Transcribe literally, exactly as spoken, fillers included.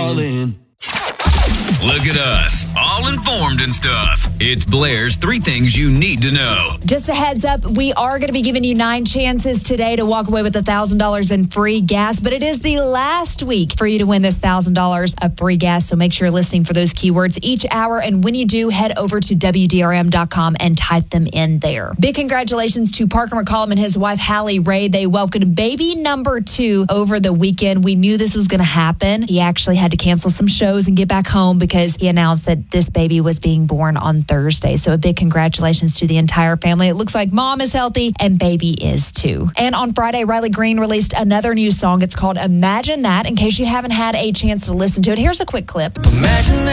all in. Look at us, all informed and stuff. It's Blair's Three Things You Need to Know. Just a heads up, we are going to be giving you nine chances today to walk away with one thousand dollars in free gas, but it is the last week for you to win this one thousand dollars of free gas, so make sure you're listening for those keywords each hour, and when you do, head over to W D R M dot com and type them in there. Big congratulations to Parker McCollum and his wife, Hallie Ray. They welcomed baby number two over the weekend. We knew this was going to happen. He actually had to cancel some shows and get back home because he announced that this baby was being born on Thursday. So a big congratulations to the entire family. It looks like mom is healthy and baby is too. And on Friday, Riley Green released another new song. It's called Imagine That. In case you haven't had a chance to listen to it, here's a quick clip. Imagine